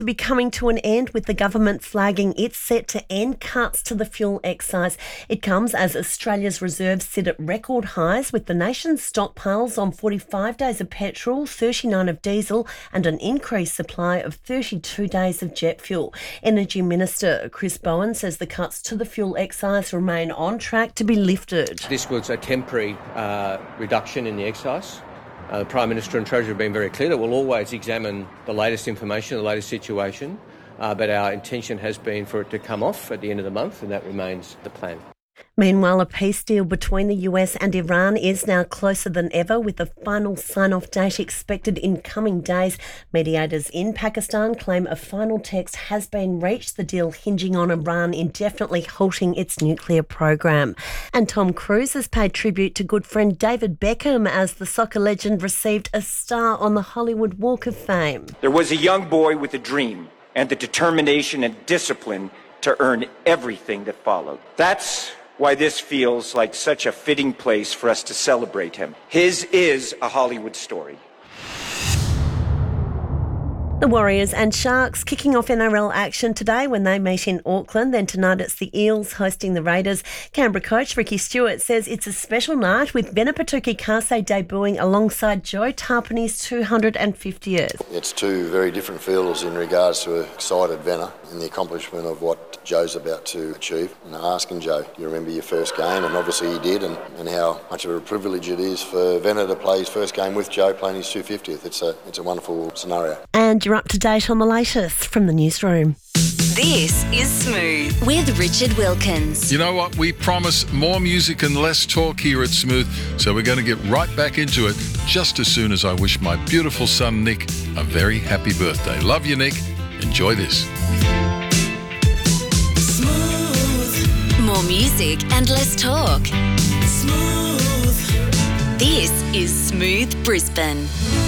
Be coming to an end, with the government flagging it's set to end cuts to the fuel excise. It comes as Australia's reserves sit at record highs, with the nation's stockpiles on 45 days of petrol, 39 of diesel and an increased supply of 32 days of jet fuel. Energy Minister Chris Bowen says the cuts to the fuel excise remain on track to be lifted. This was a temporary reduction in the excise. The Prime Minister and Treasurer have been very clear that we'll always examine the latest information, the latest situation, but our intention has been for it to come off at the end of the month, and that remains the plan. Meanwhile, a peace deal between the US and Iran is now closer than ever, with a final sign-off date expected in coming days. Mediators in Pakistan claim a final text has been reached, the deal hinging on Iran indefinitely halting its nuclear program. And Tom Cruise has paid tribute to good friend David Beckham as the soccer legend received a star on the Hollywood Walk of Fame. There was a young boy with a dream and the determination and discipline to earn everything that followed. That's why this feels like such a fitting place for us to celebrate him. His is a Hollywood story. The Warriors and Sharks kicking off NRL action today when they meet in Auckland. Then tonight it's the Eels hosting the Raiders. Canberra coach Ricky Stewart says it's a special night, with Venapatuki Kase debuting alongside Joe Tarpany's 250th. It's two very different feels in regards to excited Venner and the accomplishment of what Joe's about to achieve. And asking Joe, you remember your first game, and obviously he did, and how much of a privilege it is for Venner to play his first game with Joe playing his 250th. It's a wonderful scenario. And you're up to date on the latest from the newsroom. This is Smooth with Richard Wilkins. You know what? We promise more music and less talk here at Smooth, so we're going to get right back into it just as soon as I wish my beautiful son Nick a very happy birthday. Love you, Nick. Enjoy this. Smooth. More music and less talk. Smooth. This is Smooth Brisbane.